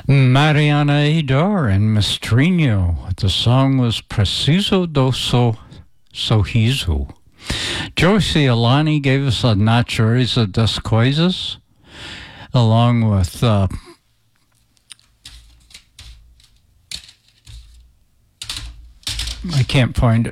Mariana Aidar and Mestrino. The song was Preciso do Sorriso. Joyce Alani gave us a Natureza das Coisas, along with I can't find it.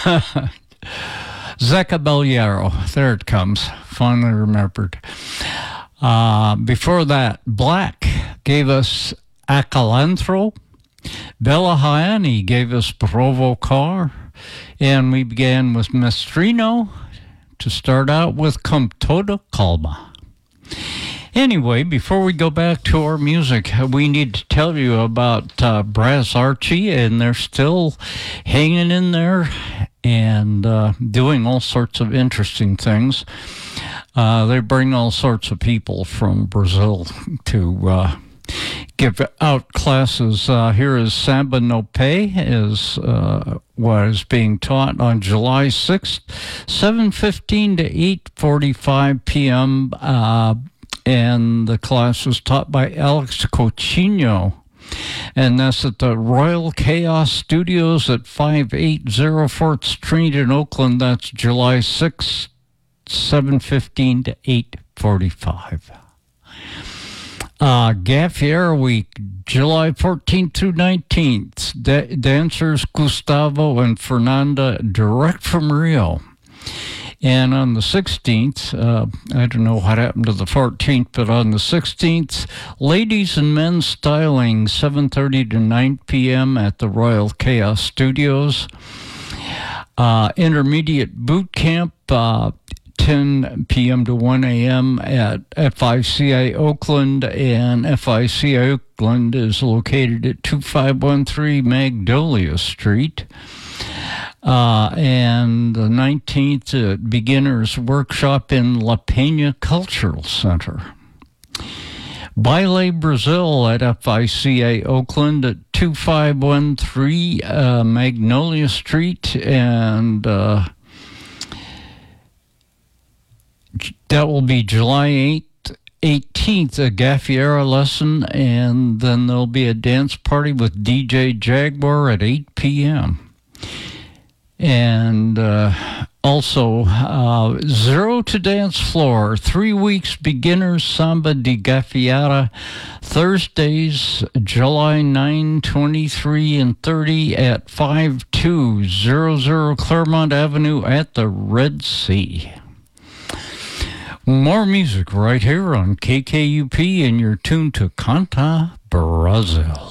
Zeca Baleiro. There it comes. Finally remembered. Before that, Black gave us Acalanthro. Bella Hayani gave us Provocar. And we began with Mestrino to start out with Com Toda Calma. Anyway, before we go back to our music, we need to tell you about Brass Archie, and they're still hanging in there and doing all sorts of interesting things. They bring all sorts of people from Brazil to give out classes. Here is Samba no Pé, is what is being taught on July 6th, 7:15 to 8:45 p.m., and the class was taught by Alex Coutinho. And that's at the Royal Chaos Studios at 5804 4th Street in Oakland. That's July 6th, 7:15 to 8:45. Gaffiera Week, July 14th through 19th. Dancers Gustavo and Fernanda, direct from Rio. And on the 16th, I don't know what happened to the 14th, but on the 16th, Ladies and Men's Styling, 7:30 to 9 p.m. at the Royal Chaos Studios. Intermediate Boot Camp, 10 p.m. to 1 a.m. at FICA Oakland, and FICA Oakland is located at 2513 Magnolia Street. And the 19th, Beginners Workshop in La Peña Cultural Center. Baile Brazil at FICA Oakland at 2513 Magnolia Street, and that will be July 18th, a Gaffiera lesson, and then there'll be a dance party with DJ Jaguar at 8 p.m. And also, Zero to Dance Floor, 3 weeks Beginners Samba de Gaffiera, Thursdays, July 9, 23, and 30 at 5200 Claremont Avenue at the Red Sea. More music right here on KKUP, and you're tuned to Canta Brazil.